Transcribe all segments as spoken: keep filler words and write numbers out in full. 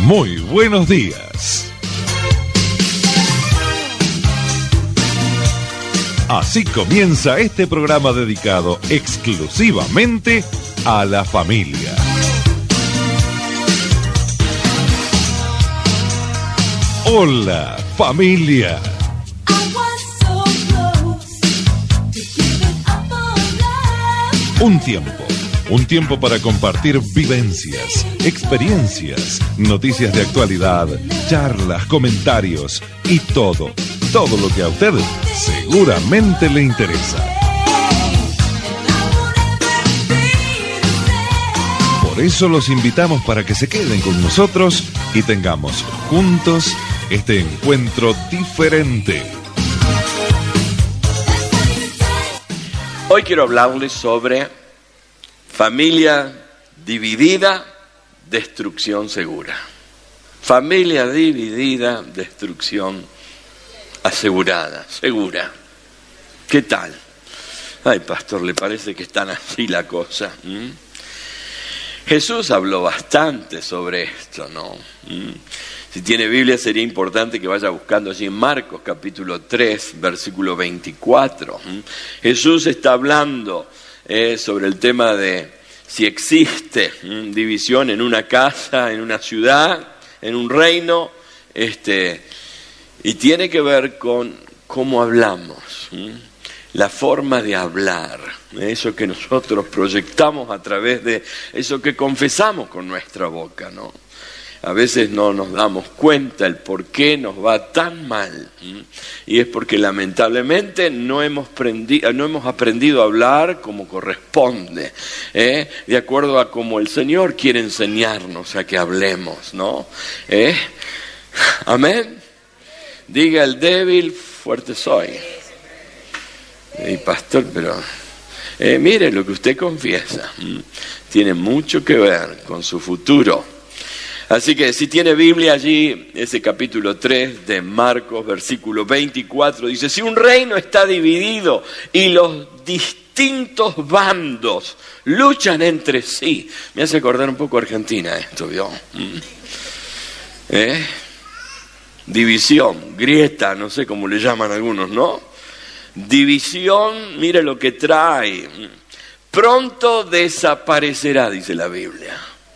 Muy buenos días. Así comienza este programa dedicado exclusivamente a la familia. Hola, familia. Un tiempo, un tiempo para compartir vivencias, experiencias, noticias de actualidad, charlas, comentarios y todo, todo lo que a usted seguramente le interesa. Por eso los invitamos para que se queden con nosotros y tengamos juntos este encuentro diferente. Hoy quiero hablarles sobre familia dividida, destrucción segura. Familia dividida, destrucción asegurada, segura. ¿Qué tal? Ay, pastor, ¿le parece que es tan así la cosa? ¿Mm? Jesús habló bastante sobre esto, ¿no? ¿Mm? Si tiene Biblia sería importante que vaya buscando allí en Marcos capítulo tres, versículo veinticuatro. ¿Mm? Jesús está hablando eh, sobre el tema de si existe ¿mm? división en una casa, en una ciudad, en un reino, este, y tiene que ver con cómo hablamos, ¿Mm? la forma de hablar, eso que nosotros proyectamos a través de eso que confesamos con nuestra boca, ¿no? A veces no nos damos cuenta el por qué nos va tan mal. ¿sí? Y es porque lamentablemente no hemos, prendi- no hemos aprendido a hablar como corresponde, ¿eh? de acuerdo a como el Señor quiere enseñarnos a que hablemos, ¿no? ¿Eh? Amén. Diga el débil, fuerte soy. Y pastor, pero eh, mire lo que usted confiesa. ¿sí? Tiene mucho que ver con su futuro. Así que si tiene Biblia allí, ese capítulo tres de Marcos, versículo veinticuatro, dice, si un reino está dividido y los distintos bandos luchan entre sí, me hace acordar un poco a Argentina esto, ¿vio? ¿Mm? ¿Eh? División, grieta, no sé cómo le llaman algunos, ¿no? División, mire lo que trae. Pronto desaparecerá, dice la Biblia.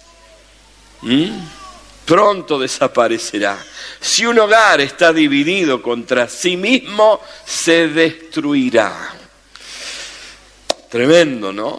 ¿Mm? Pronto desaparecerá. Si un hogar está dividido contra sí mismo, se destruirá. Tremendo, ¿no?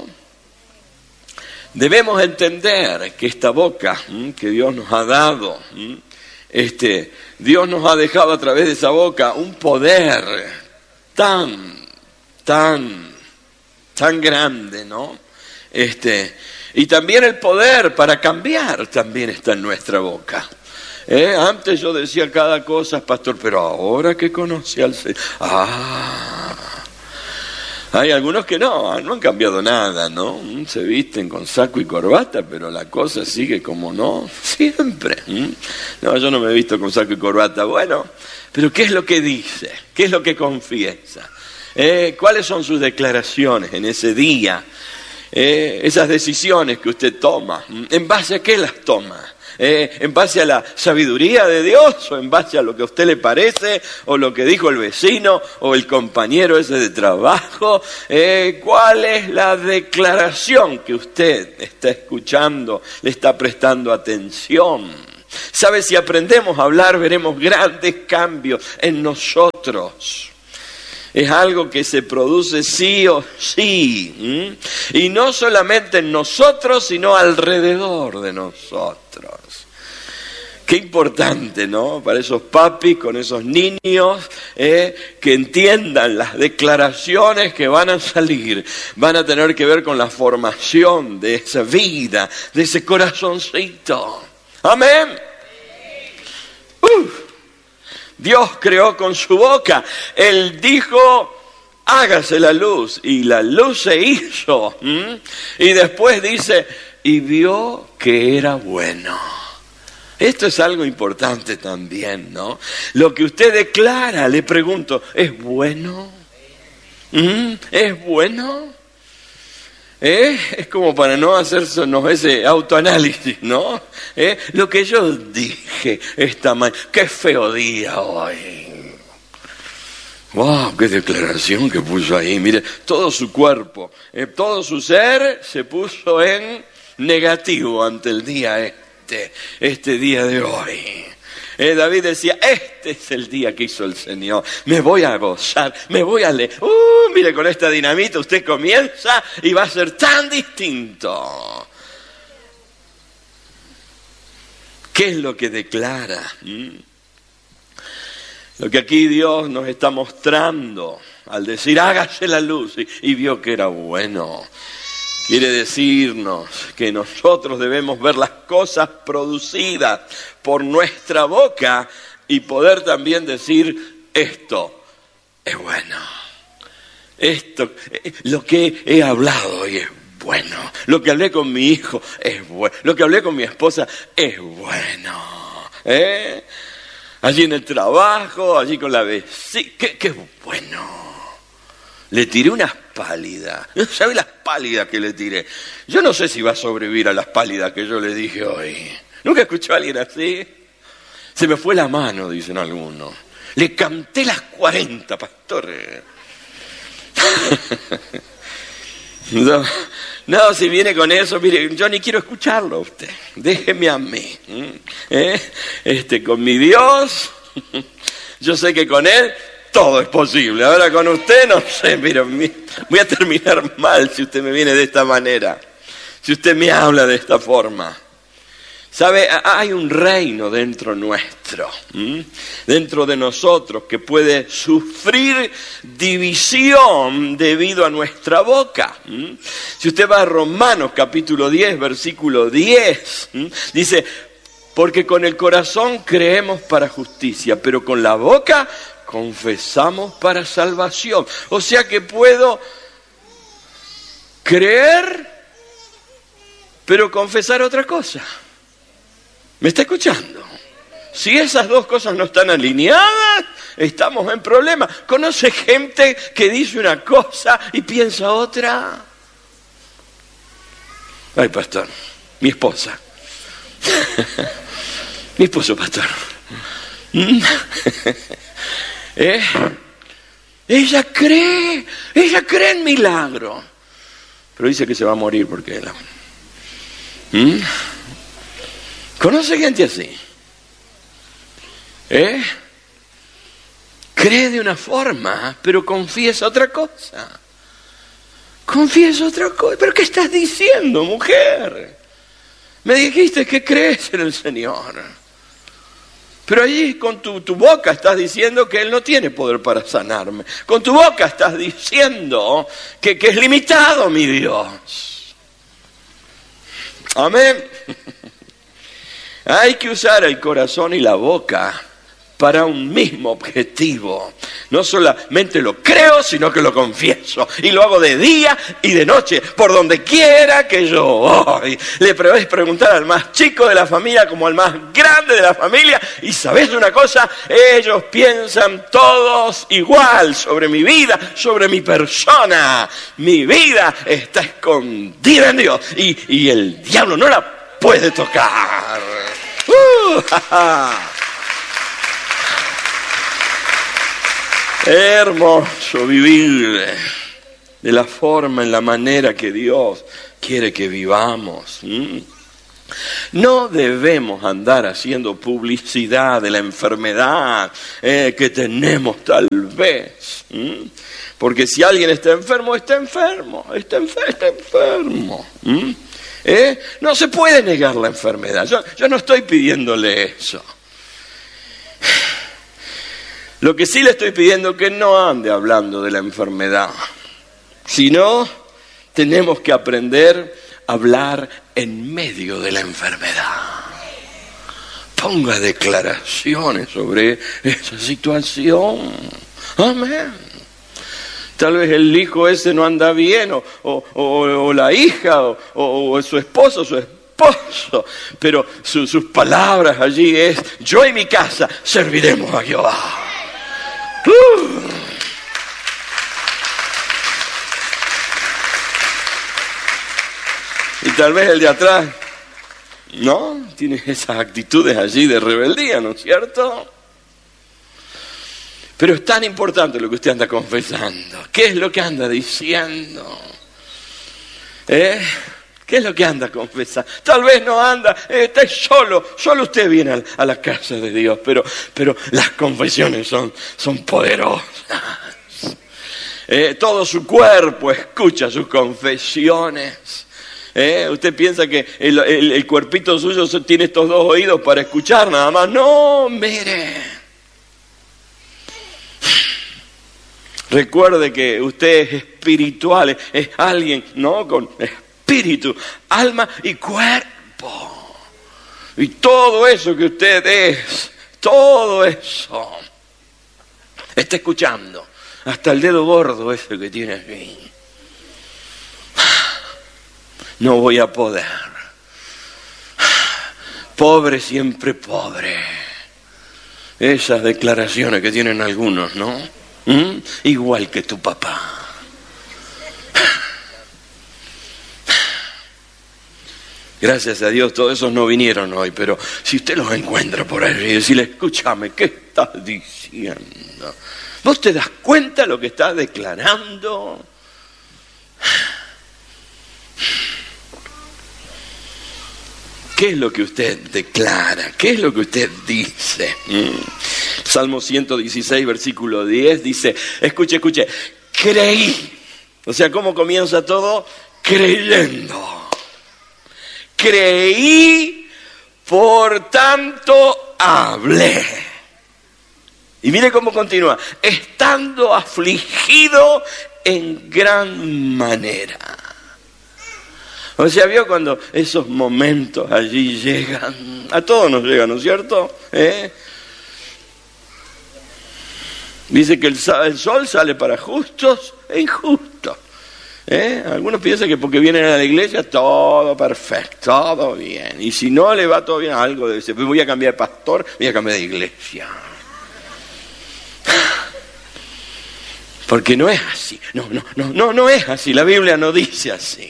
Debemos entender que esta boca ¿m? que Dios nos ha dado, ¿m? este, Dios nos ha dejado a través de esa boca un poder tan, tan, tan grande, ¿no? Este... Y también el poder para cambiar también está en nuestra boca. ¿Eh? Antes yo decía cada cosa, pastor, pero ahora que conocí al Señor... Ah, hay algunos que no, no han cambiado nada, ¿no? Se visten con saco y corbata, pero la cosa sigue como no, siempre. No, yo no me he visto con saco y corbata. Bueno, pero ¿qué es lo que dice? ¿Qué es lo que confiesa? ¿Eh? ¿Cuáles son sus declaraciones en ese día? Eh, esas decisiones que usted toma, ¿en base a qué las toma? Eh, ¿En base a la sabiduría de Dios o en base a lo que a usted le parece o lo que dijo el vecino o el compañero ese de trabajo? Eh, ¿Cuál es la declaración que usted está escuchando, le está prestando atención? ¿Sabe? Si aprendemos a hablar veremos grandes cambios en nosotros. Es algo que se produce sí o sí. ¿m? Y no solamente en nosotros, sino alrededor de nosotros. Qué importante, ¿no? Para esos papis con esos niños eh, que entiendan las declaraciones que van a salir. Van a tener que ver con la formación de esa vida, de ese corazoncito. Amén. Uf. Dios creó con su boca. Él dijo, hágase la luz. Y la luz se hizo. ¿Mm? Y después dice, y vio que era bueno. Esto es algo importante también, ¿no? Lo que usted declara, le pregunto, ¿es bueno? ¿Mm? ¿Es bueno? ¿Eh? Es como para no hacernos ese autoanálisis, ¿no? ¿Eh? Lo que yo dije esta mañana, qué feo día hoy. ¡Wow! ¡Qué declaración que puso ahí! Mire, todo su cuerpo, eh, todo su ser se puso en negativo ante el día este, este día de hoy. Eh, David decía, este es el día que hizo el Señor, me voy a gozar, me voy a leer. ¡Uh! Mire, con esta dinamita usted comienza y va a ser tan distinto. ¿Qué es lo que declara? ¿Mm? Lo que aquí Dios nos está mostrando al decir, hágase la luz, y, y vio que era bueno. Quiere decirnos que nosotros debemos ver las cosas producidas por nuestra boca y poder también decir, esto es bueno. Esto, lo que he hablado hoy es bueno. Lo que hablé con mi hijo es bueno. Lo que hablé con mi esposa es bueno. ¿Eh? Allí en el trabajo, allí con la vecina, qué, qué bueno. Le tiré unas pálidas. ¿Sabe las pálidas que le tiré? Yo no sé si va a sobrevivir a las pálidas que yo le dije hoy. ¿Nunca escuchó a alguien así? Se me fue la mano, dicen algunos. Le canté las cuarenta, pastor. No, no, si viene con eso, mire, yo ni quiero escucharlo a usted. Déjeme a mí. ¿Eh? Este, con mi Dios, yo sé que con Él todo es posible. Ahora con usted, no sé, mira, voy a terminar mal si usted me viene de esta manera. Si usted me habla de esta forma. ¿Sabe? Hay un reino dentro nuestro, ¿m? dentro de nosotros, que puede sufrir división debido a nuestra boca. ¿m? Si usted va a Romanos capítulo diez, versículo diez, ¿m? dice, porque con el corazón creemos para justicia, pero con la boca confesamos para salvación. O sea que puedo creer, pero confesar otra cosa. ¿Me está escuchando? Si esas dos cosas no están alineadas, estamos en problemas. ¿Conoce gente que dice una cosa y piensa otra? Ay, pastor, mi esposa. Mi esposo, pastor. ¿Eh? Ella cree, ella cree en milagro. Pero dice que se va a morir porque... La... ¿Mm? ¿Conoce gente así? ¿Eh? Cree de una forma, pero confiesa otra cosa. Confiesa otra cosa. ¿Pero qué estás diciendo, mujer? Me dijiste que crees en el Señor. Pero allí con tu, tu boca estás diciendo que Él no tiene poder para sanarme. Con tu boca estás diciendo que, que es limitado mi Dios. Amén. Hay que usar el corazón y la boca para un mismo objetivo. No solamente lo creo, sino que lo confieso. Y lo hago de día y de noche, por donde quiera que yo voy. Le podés preguntar al más chico de la familia como al más grande de la familia. Y ¿sabés una cosa? Ellos piensan todos igual sobre mi vida, sobre mi persona. Mi vida está escondida en Dios. Y, y el diablo no la puede tocar. Uh, ja, ja. Hermoso vivir de la forma, en la manera que Dios quiere que vivamos. ¿Mm? No debemos andar haciendo publicidad de la enfermedad eh, que tenemos tal vez. ¿Mm? Porque si alguien está enfermo, está enfermo, está, enfer- está enfermo. ¿Mm? ¿Eh? No se puede negar la enfermedad. Yo, yo no estoy pidiéndole eso. Lo que sí le estoy pidiendo es que no ande hablando de la enfermedad, sino tenemos que aprender a hablar en medio de la enfermedad. Ponga declaraciones sobre esa situación. Amén. Tal vez el hijo ese no anda bien, o, o, o, o la hija, o, o, o su esposo, su esposo, pero su, sus palabras allí es, yo y mi casa serviremos a Jehová. Uh. tal vez el de atrás, ¿no? Tiene esas actitudes allí de rebeldía, ¿no es cierto? Pero es tan importante lo que usted anda confesando. ¿Qué es lo que anda diciendo? ¿Eh? ¿Qué es lo que anda confesando? Tal vez no anda, eh, está solo, solo usted viene a, a la casa de Dios, pero, pero las confesiones son, son poderosas. Eh, todo su cuerpo escucha sus confesiones. Eh, usted piensa que el, el, el cuerpito suyo tiene estos dos oídos para escuchar nada más. No, mire. Recuerde que usted es espiritual, es, es alguien, ¿no? Con espíritu, alma y cuerpo. Y todo eso que usted es, todo eso, está escuchando. Hasta el dedo gordo ese que tiene aquí. No voy a poder. Pobre siempre pobre. Esas declaraciones que tienen algunos, ¿no? ¿Mm? Igual que tu papá. Gracias a Dios todos esos no vinieron hoy, pero si usted los encuentra por ahí y decirle, escúchame, ¿qué estás diciendo? ¿Vos te das cuenta de lo que estás declarando? ¿Qué es lo que usted declara? ¿Qué es lo que usted dice? Mm. Salmo ciento dieciséis, versículo diez, dice, escuche, escuche, creí. O sea, ¿cómo comienza todo? Creyendo. Creí, por tanto hablé. Y mire cómo continúa, estando afligido en gran manera. O sea, ¿vio cuando esos momentos allí llegan? A todos nos llegan, ¿no es cierto? ¿Eh? Dice que el, el sol sale para justos e injustos. ¿Eh? Algunos piensan que porque vienen a la iglesia todo perfecto, todo bien. Y si no le va todo bien, algo debe ser. Voy a cambiar de pastor, voy a cambiar de iglesia. Porque no es así. No, no, no, no, no es así. La Biblia no dice así.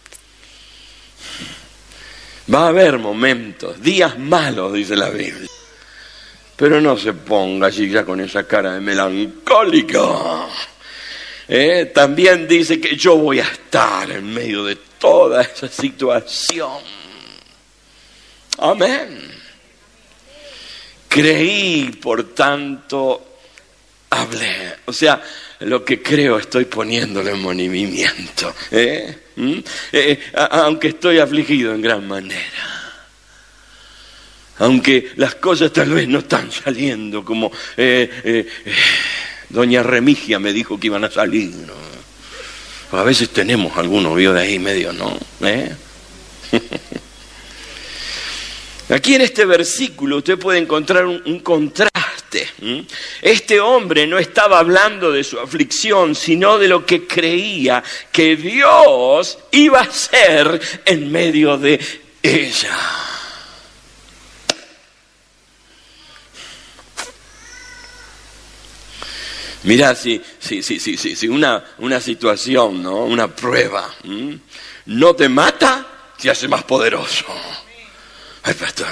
Va a haber momentos, días malos, dice la Biblia. Pero no se ponga así ya con esa cara de melancólico. ¿Eh? También dice que yo voy a estar en medio de toda esa situación. Amén. Creí, por tanto, hablé. O sea, lo que creo estoy poniéndolo en movimiento. ¿Eh? ¿Mm? Eh, aunque estoy afligido en gran manera. Aunque las cosas tal vez no están saliendo como eh, eh, eh, doña Remigia me dijo que iban a salir, ¿no? A veces tenemos algunos vio de ahí medio, ¿no? ¿Eh? Aquí en este versículo usted puede encontrar un, un contraste. ¿Mm? Este hombre no estaba hablando de su aflicción, sino de lo que creía que Dios iba a hacer en medio de ella. Mirá, si, si, si, si, si, si una, una situación, ¿no? Una prueba, ¿m? no te mata, te hace más poderoso. Ay, pastor.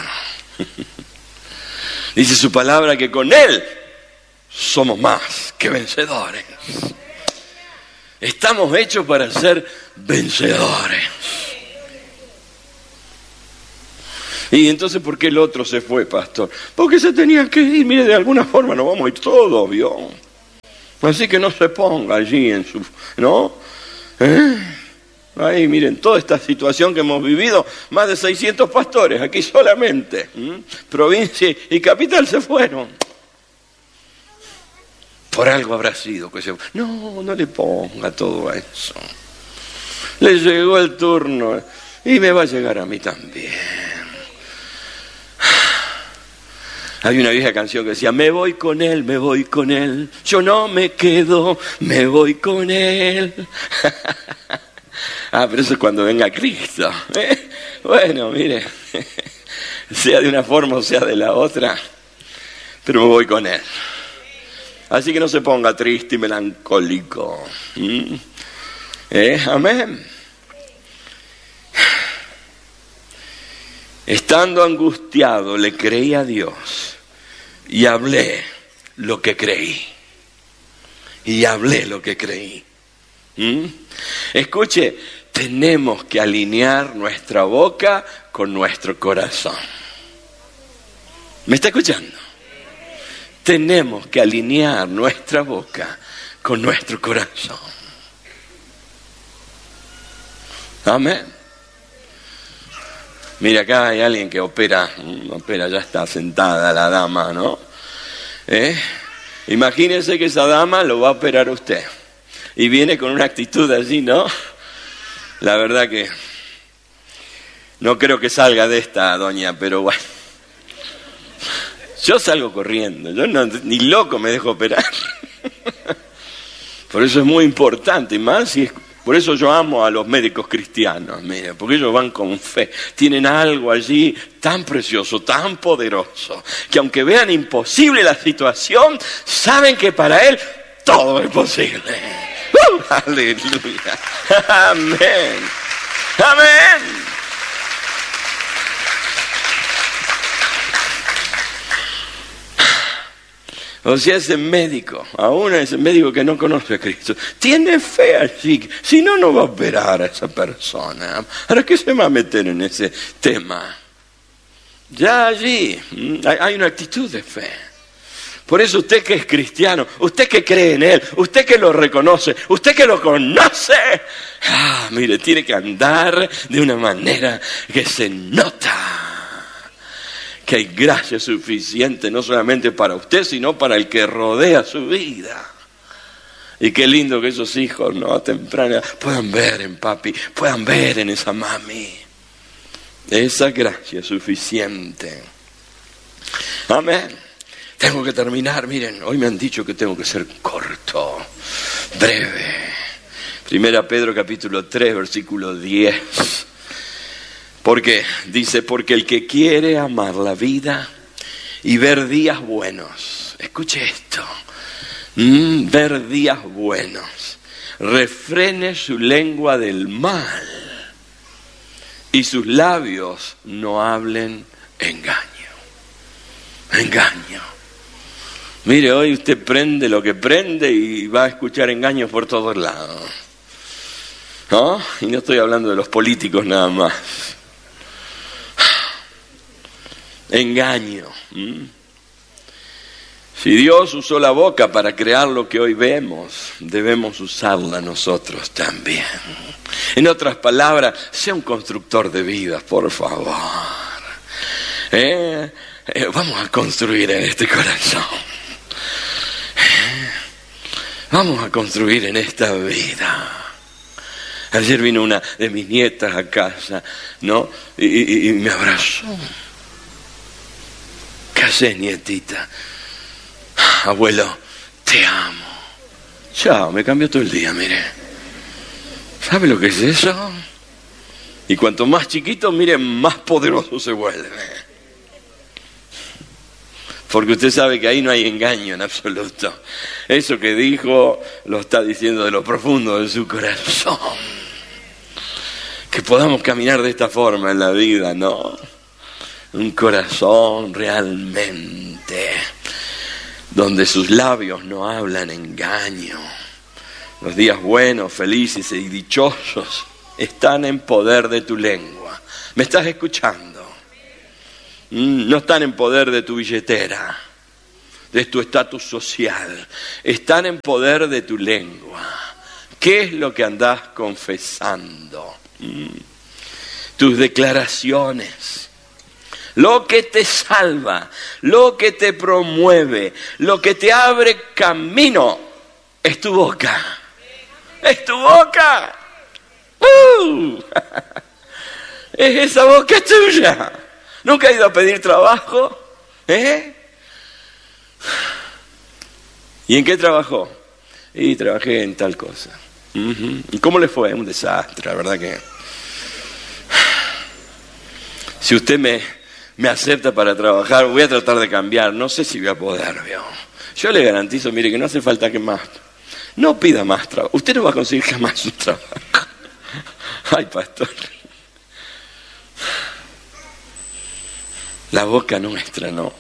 Dice su palabra que con Él somos más que vencedores. Estamos hechos para ser vencedores. Y entonces, ¿por qué el otro se fue, pastor? Porque se tenía que ir. Mire, de alguna forma nos vamos a ir todos, ¿vio? Así que no se ponga allí en su... ¿no? ¿Eh? Ahí, miren, toda esta situación que hemos vivido, más de seiscientos pastores, aquí solamente. ¿Mm? Provincia y capital se fueron. Por algo habrá sido que se... No, no le ponga todo a eso. Le llegó el turno y me va a llegar a mí también. Hay una vieja canción que decía, me voy con él, me voy con él, yo no me quedo, me voy con él. Ah, pero eso es cuando venga Cristo. ¿Eh? Bueno, mire, sea de una forma o sea de la otra, pero me voy con él. Así que no se ponga triste y melancólico. ¿Mm? ¿Eh? Amén. Estando angustiado, le creí a Dios y hablé lo que creí. Y hablé lo que creí. ¿Mm? Escuche, tenemos que alinear nuestra boca con nuestro corazón. ¿Me está escuchando? Tenemos que alinear nuestra boca con nuestro corazón. Amén. Mira, acá hay alguien que opera, opera, ya está sentada la dama, ¿no? ¿Eh? Imagínense que esa dama lo va a operar usted. Y viene con una actitud así, ¿no? La verdad que no creo que salga de esta, doña, pero bueno. Yo salgo corriendo, yo no, ni loco me dejo operar. Por eso es muy importante, y más si es, por eso yo amo a los médicos cristianos, mira, porque ellos van con fe, tienen algo allí tan precioso, tan poderoso, que aunque vean imposible la situación, saben que para Él todo es posible. ¡Uh! ¡Aleluya! ¡Amén! ¡Amén! O sea, ese médico, aún ese médico que no conoce a Cristo, tiene fe allí, si no, no va a operar a esa persona. ¿Ahora qué se va a meter en ese tema? Ya allí hay una actitud de fe. Por eso usted que es cristiano, usted que cree en Él, usted que lo reconoce, usted que lo conoce, ah, mire, tiene que andar de una manera que se nota que hay gracia suficiente no solamente para usted, sino para el que rodea su vida. Y qué lindo que esos hijos, ¿no?, a temprana edad, puedan ver en papi, puedan ver en esa mami. Esa gracia suficiente. Amén. Tengo que terminar, miren, hoy me han dicho que tengo que ser corto, breve. Primera Pedro capítulo tres, versículo diez. Porque dice, porque el que quiere amar la vida y ver días buenos, escuche esto, mm, ver días buenos, refrene su lengua del mal y sus labios no hablen engaño. Engaño. Mire, hoy usted prende lo que prende y va a escuchar engaños por todos lados, ¿no? Y no estoy hablando de los políticos nada más. Engaño. ¿Mm? Si Dios usó la boca para crear lo que hoy vemos, debemos usarla nosotros también. En otras palabras, sea un constructor de vidas, por favor. ¿Eh? Eh, vamos a construir en este corazón. ¿Eh? Vamos a construir en esta vida. Ayer vino una de mis nietas a casa, ¿no? Y, y, y me abrazó. ¿Qué haces, nietita? Abuelo, te amo. Chao, me cambió todo el día, mire. ¿Sabe lo que es eso? Y cuanto más chiquito, mire, más poderoso se vuelve. Porque usted sabe que ahí no hay engaño en absoluto. Eso que dijo lo está diciendo de lo profundo de su corazón. Que podamos caminar de esta forma en la vida, ¿no? Un corazón realmente donde sus labios no hablan engaño. Los días buenos, felices y dichosos están en poder de tu lengua. ¿Me estás escuchando? No están en poder de tu billetera, de tu estatus social. Están en poder de tu lengua. ¿Qué es lo que andás confesando? Tus declaraciones. Lo que te salva, lo que te promueve, lo que te abre camino, es tu boca. Es tu boca. ¡Uh! Es esa boca tuya. ¿Nunca has ido a pedir trabajo? ¿Eh? ¿Y en qué trabajó? Y trabajé en tal cosa. Uh-huh. ¿Y cómo le fue? Un desastre, la verdad que... Si usted me... me acepta para trabajar, voy a tratar de cambiar, no sé si voy a poder, ¿vio? Yo le garantizo, mire, que no hace falta que más, no pida más trabajo, usted no va a conseguir jamás un trabajo. Ay, pastor. La boca nuestra no.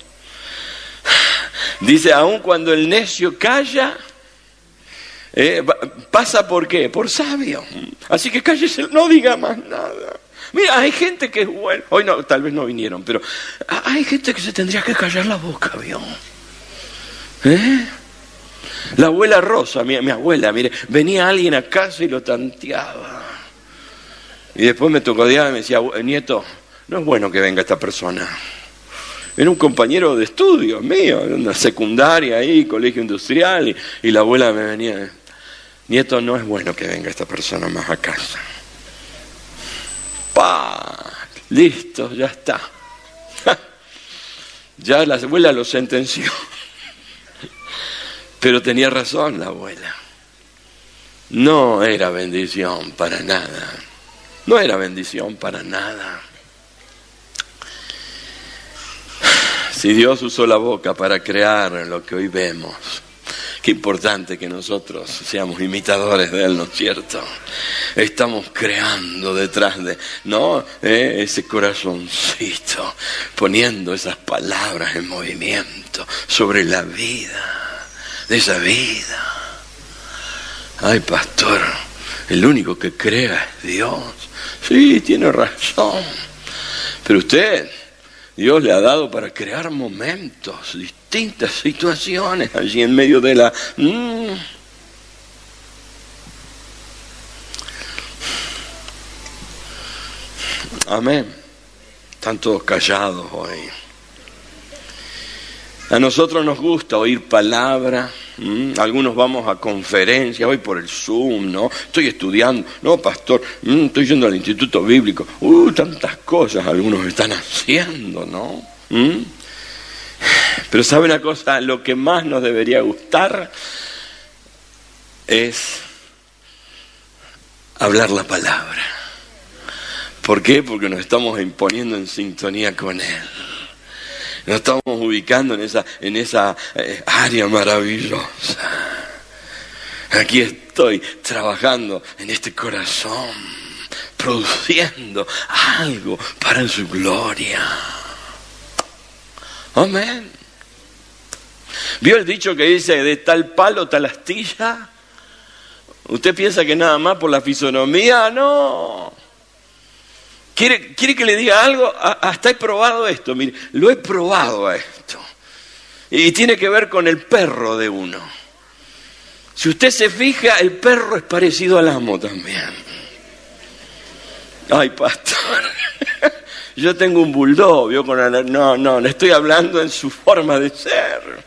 Dice, aun cuando el necio calla, eh, pasa por qué, por sabio. Así que cállese, no diga más nada. Mira, hay gente que es buena. Hoy no, tal vez no vinieron, pero hay gente que se tendría que callar la boca, ¿vio? ¿Eh? La abuela Rosa, mi, mi abuela, mire, venía alguien a casa y lo tanteaba. Y después me tocó día y me decía, nieto, no es bueno que venga esta persona. Era un compañero de estudios mío, en una secundaria ahí, colegio industrial, y, y la abuela me venía, nieto, no es bueno que venga esta persona más a casa. ¡Pah! Listo, ya está. Ya la abuela lo sentenció. Pero tenía razón la abuela. No era bendición para nada. No era bendición para nada. Si Dios usó la boca para crear lo que hoy vemos, qué importante que nosotros seamos imitadores de Él, ¿no es cierto? Estamos creando detrás de, ¿no? ¿Eh? Ese corazoncito, poniendo esas palabras en movimiento sobre la vida, de esa vida. Ay, pastor, el único que crea es Dios. Sí, tiene razón. Pero usted, Dios le ha dado para crear momentos, distintas situaciones allí en medio de la... Mm. Amén. Están todos callados hoy. A nosotros nos gusta oír palabra. ¿Mm? Algunos vamos a conferencias, hoy por el Zoom, ¿no? Estoy estudiando, no, pastor, ¿Mm? estoy yendo al instituto bíblico. Uh, tantas cosas algunos están haciendo, ¿no? ¿Mm? Pero ¿sabe una cosa? Lo que más nos debería gustar es hablar la palabra. ¿Por qué? Porque nos estamos imponiendo en sintonía con Él. Nos estamos ubicando en esa, en esa eh, área maravillosa. Aquí estoy trabajando en este corazón, produciendo algo para su gloria. Amén. ¿Vio el dicho que dice de tal palo, tal astilla? ¿Usted piensa que nada más por la fisonomía? No. ¿Quiere, ¿Quiere que le diga algo? Hasta he probado esto, mire, lo he probado a esto. Y tiene que ver con el perro de uno. Si usted se fija, el perro es parecido al amo también. Ay, pastor, yo tengo un bulldog, ¿vio? Con la... no, no, le estoy hablando en su forma de ser.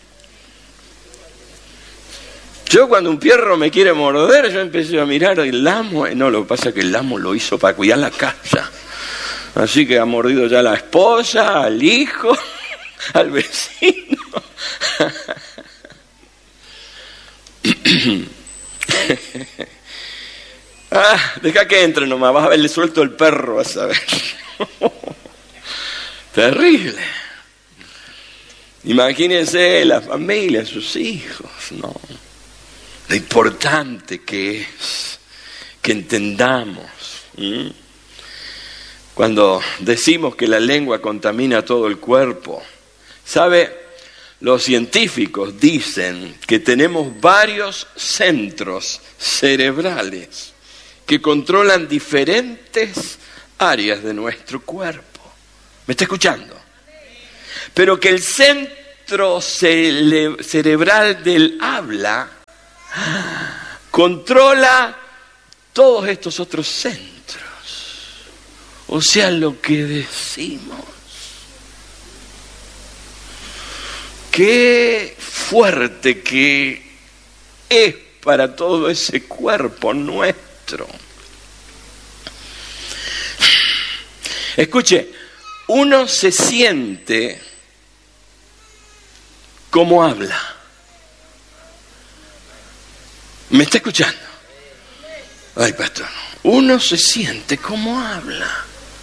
Yo cuando un perro me quiere morder, yo empecé a mirar el amo. No, lo que pasa es que el amo lo hizo para cuidar la casa. Así que ha mordido ya a la esposa, al hijo, al vecino. Ah, deja que entre nomás, vas a ver, le suelto el perro, vas a ver. Terrible. Imagínense la familia, sus hijos, ¿no? Lo importante que es que entendamos. ¿Mm? Cuando decimos que la lengua contamina todo el cuerpo, ¿sabe? Los científicos dicen que tenemos varios centros cerebrales que controlan diferentes áreas de nuestro cuerpo. ¿Me está escuchando? Pero que el centro cere- cerebral del habla controla todos estos otros centros. O sea, lo que decimos. Qué fuerte que es para todo ese cuerpo nuestro. Escuche, uno se siente como habla. ¿Me está escuchando? Ay, pastor, uno se siente como habla.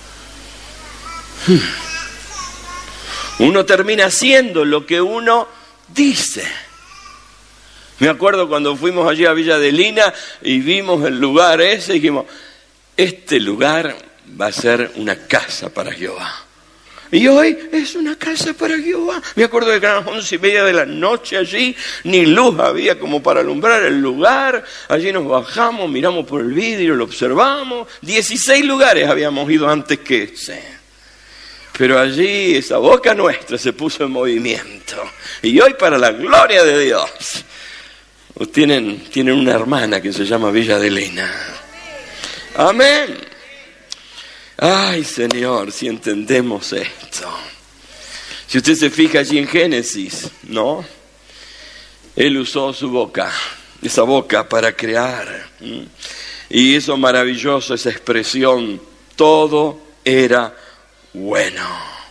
Uno termina haciendo lo que uno dice. Me acuerdo cuando fuimos allí a Villa de Lina y vimos el lugar ese y dijimos, este lugar va a ser una casa para Jehová. Y hoy es una casa para Jehová. Me acuerdo que eran las once y media de la noche allí, ni luz había como para alumbrar el lugar. Allí nos bajamos, miramos por el vidrio, lo observamos. dieciséis lugares habíamos ido antes que ese. Pero allí esa boca nuestra se puso en movimiento. Y hoy, para la gloria de Dios, tienen, tienen una hermana que se llama Villa Adelina. Amén. Ay, Señor, si entendemos esto. Si usted se fija allí en Génesis, ¿no? Él usó su boca, esa boca para crear. Y eso maravilloso, esa expresión, todo era bueno.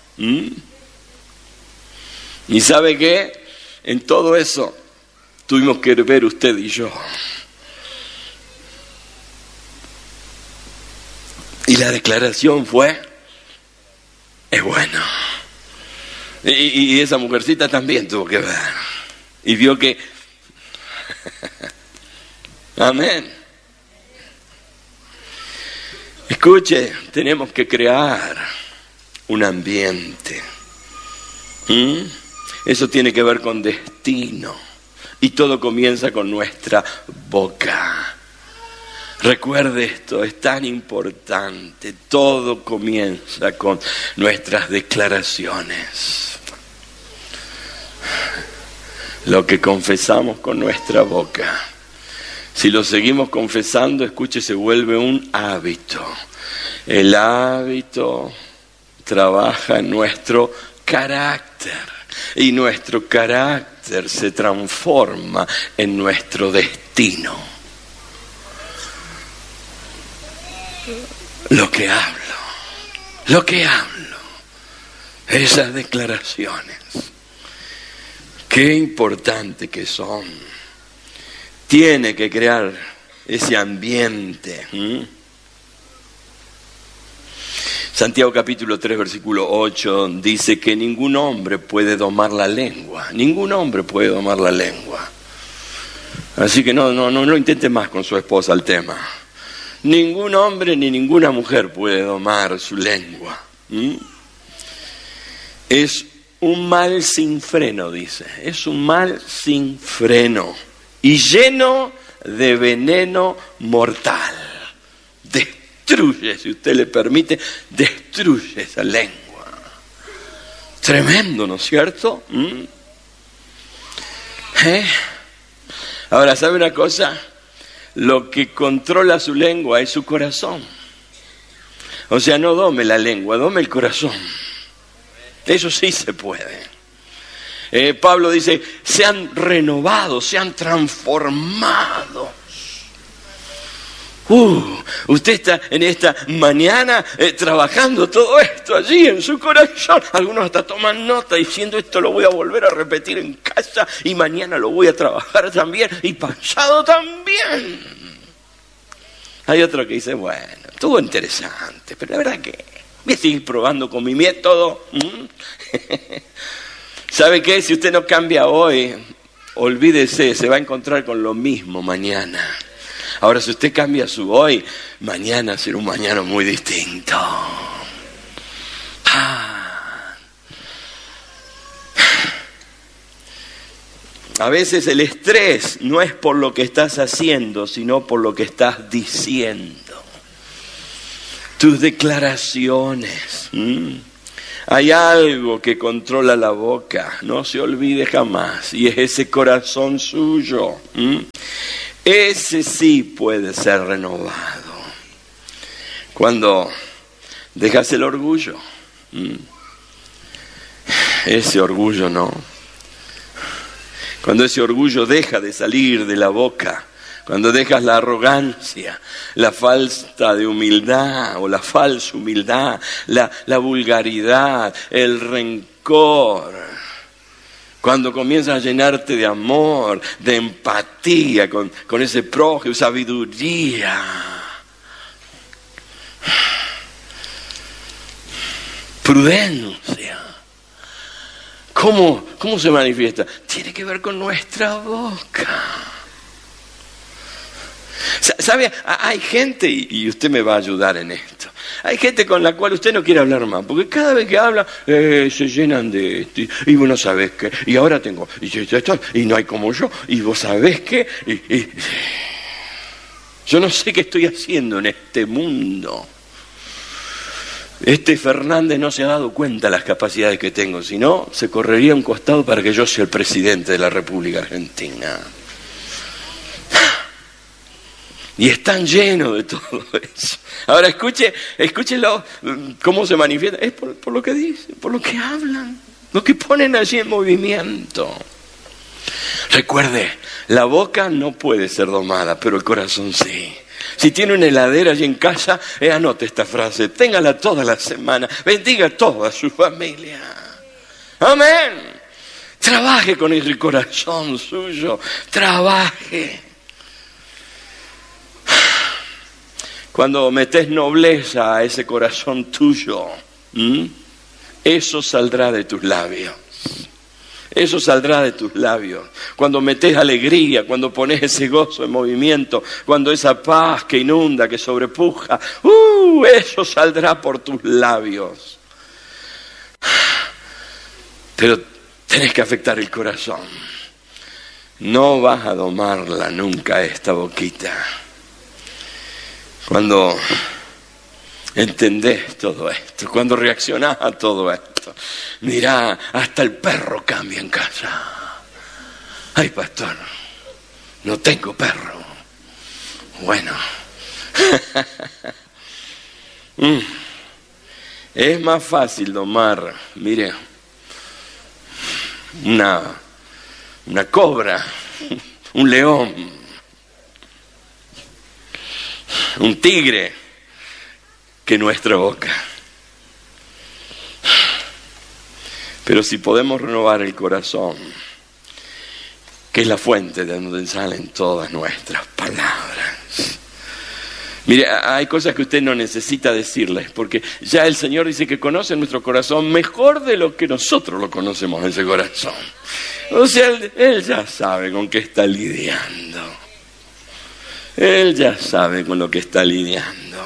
¿Y sabe qué? En todo eso tuvimos que ver usted y yo. Y la declaración fue, es bueno. Y, y esa mujercita también tuvo que ver. Y vio que... Amén. Escuche, tenemos que crear un ambiente. ¿Mm? Eso tiene que ver con destino. Y todo comienza con nuestra boca. Recuerde esto, es tan importante. Todo comienza con nuestras declaraciones. Lo que confesamos con nuestra boca. Si lo seguimos confesando, escuche, se vuelve un hábito. El hábito trabaja en nuestro carácter. Y nuestro carácter se transforma en nuestro destino. Lo que hablo, lo que hablo, esas declaraciones, qué importante que son. Tiene que crear ese ambiente. ¿Mm? Santiago capítulo tres, versículo ocho, dice que ningún hombre puede domar la lengua. Ningún hombre puede domar la lengua. Así que no, no, no, no intente más con su esposa el tema. Ningún hombre ni ninguna mujer puede domar su lengua. ¿Mm? Es un mal sin freno, dice. Es un mal sin freno. Y lleno de veneno mortal. Destruye, si usted le permite, destruye esa lengua. Tremendo, ¿no es cierto? ¿Mm? ¿Eh? Ahora, ¿sabe una cosa? Lo que controla su lengua es su corazón. O sea, no dome la lengua, dome el corazón. Eso sí se puede. Eh, Pablo dice, sean renovados, sean transformados. Uh, usted está en esta mañana eh, trabajando todo esto allí en su corazón. Algunos hasta toman nota diciendo, esto lo voy a volver a repetir en casa y mañana lo voy a trabajar también y pasado también. Hay otro que dice, bueno, estuvo interesante, pero la verdad que voy a seguir probando con mi método. ¿Mm? ¿Sabe qué? Si usted no cambia hoy, olvídese, se va a encontrar con lo mismo mañana. Ahora, si usted cambia su hoy, mañana será un mañana muy distinto. Ah. A veces el estrés no es por lo que estás haciendo, sino por lo que estás diciendo. Tus declaraciones. ¿Mm? Hay algo que controla la boca, no se olvide jamás, y es ese corazón suyo. ¿Mm? Ese sí puede ser renovado. Cuando dejas el orgullo, ¿Mm? ese orgullo no. Cuando ese orgullo deja de salir de la boca, cuando dejas la arrogancia, la falta de humildad o la falsa humildad, la, la vulgaridad, el rencor, cuando comienzas a llenarte de amor, de empatía con, con ese prójimo, sabiduría. Prudencia. ¿Cómo, cómo se manifiesta? Tiene que ver con nuestra boca. ¿Sabe? Hay gente, y usted me va a ayudar en esto, Hay gente con la cual usted no quiere hablar más, porque cada vez que habla eh, se llenan de esto, y vos no sabés qué, y ahora tengo, y, y, y no hay como yo, y vos sabés qué, y, y, yo no sé qué estoy haciendo en este mundo. Este Fernández no se ha dado cuenta de las capacidades que tengo, si no, se correría a un costado para que yo sea el presidente de la República Argentina. Y están llenos de todo eso. Ahora escuche, escúchelo cómo se manifiesta. Es por, por lo que dicen, por lo que hablan, lo que ponen allí en movimiento. Recuerde, la boca no puede ser domada, pero el corazón sí. Si tiene una heladera allí en casa, eh, anote esta frase, téngala toda la semana, bendiga a toda su familia. Amén. Trabaje con el corazón suyo, trabaje. Cuando metes nobleza a ese corazón tuyo, ¿m? eso saldrá de tus labios. Eso saldrá de tus labios. Cuando metes alegría, cuando pones ese gozo en movimiento, cuando esa paz que inunda, que sobrepuja, uh, eso saldrá por tus labios. Pero tenés que afectar el corazón. No vas a domarla nunca esta boquita. Cuando entendés todo esto, cuando reaccionás a todo esto, mirá, hasta el perro cambia en casa. Ay, pastor, no tengo perro. Bueno, mm. es más fácil domar, mire, una, una cobra, un león, un tigre, que nuestra boca. Pero si podemos renovar el corazón, que es la fuente de donde salen todas nuestras palabras. Mire, hay cosas que usted no necesita decirles, porque ya el Señor dice que conoce nuestro corazón mejor de lo que nosotros lo conocemos, ese corazón. O sea, Él, él ya sabe con qué está lidiando. Él ya sabe con lo que está lidiando.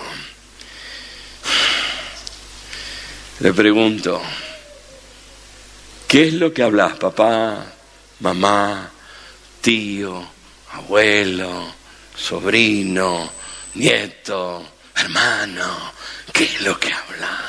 Le pregunto, ¿qué es lo que hablas, papá, mamá, tío, abuelo, sobrino, nieto, hermano? ¿Qué es lo que hablas?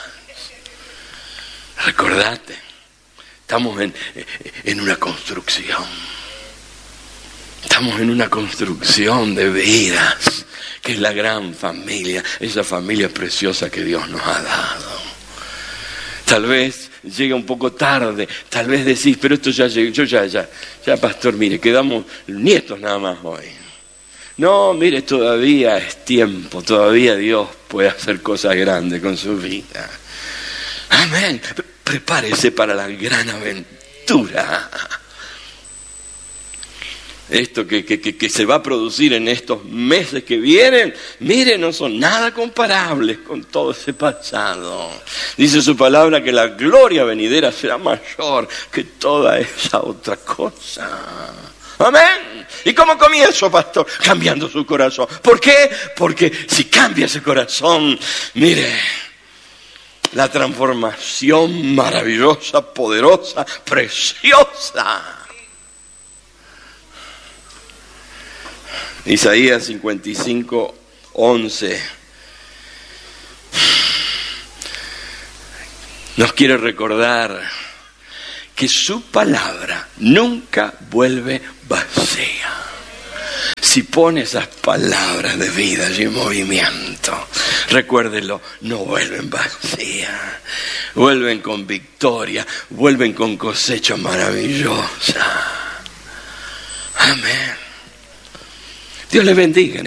Recordate, estamos en, en una construcción. Estamos en una construcción de vidas, que es la gran familia, esa familia preciosa que Dios nos ha dado. Tal vez llega un poco tarde, tal vez decís, pero esto ya llegó, yo ya, ya, ya pastor, mire, quedamos nietos nada más hoy. No, mire, todavía es tiempo, todavía Dios puede hacer cosas grandes con su vida. Amén, prepárese para la gran aventura. Esto que, que, que, que se va a producir en estos meses que vienen, mire, no son nada comparables con todo ese pasado. Dice su palabra que la gloria venidera será mayor que toda esa otra cosa. Amén. ¿Y cómo comienzo, pastor? Cambiando su corazón. ¿Por qué? Porque si cambia ese corazón, mire, la transformación maravillosa, poderosa, preciosa. Isaías cincuenta y cinco, once nos quiere recordar que su palabra nunca vuelve vacía. Si pone esas palabras de vida y movimiento, recuérdelo, no vuelven vacías, vuelven con victoria, vuelven con cosecha maravillosa. Amén. Dios les bendiga.